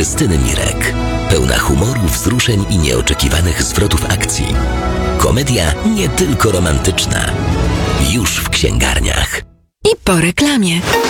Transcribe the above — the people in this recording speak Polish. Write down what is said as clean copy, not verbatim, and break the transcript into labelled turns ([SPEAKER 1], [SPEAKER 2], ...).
[SPEAKER 1] Krystyny Mirek. Pełna humoru, wzruszeń i nieoczekiwanych zwrotów akcji. Komedia nie tylko romantyczna. Już w księgarniach.
[SPEAKER 2] I po reklamie.